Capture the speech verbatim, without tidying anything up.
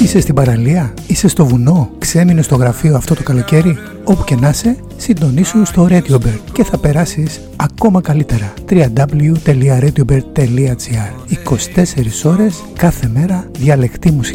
Είσαι στην παραλία, είσαι στο βουνό, ξέμεινε στο γραφείο αυτό το καλοκαίρι. Όπου και να είσαι, συντονίσου στο RadioBird και θα περάσεις ακόμα καλύτερα. double-u double-u double-u τελεία radiobird τελεία gr. είκοσι τέσσερις ώρες κάθε μέρα διαλεκτή μουσική.